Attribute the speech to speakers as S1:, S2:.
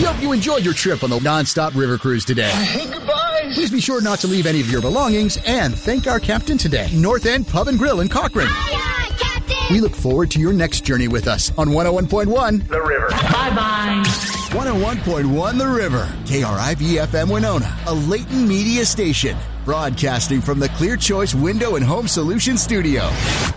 S1: We hope you enjoyed your trip on the Nonstop River Cruise today.
S2: Hey, goodbye.
S1: Please be sure not to leave any of your belongings and thank our captain today, North End Pub and Grill in Cochrane.
S3: Aye, aye, Captain.
S1: We look forward to your next journey with us on 101.1
S2: The River.
S4: Bye-bye.
S1: 101.1 The River, KRIV-FM Winona, a Leighton Media station, broadcasting from the Clear Choice Window and Home Solutions Studio.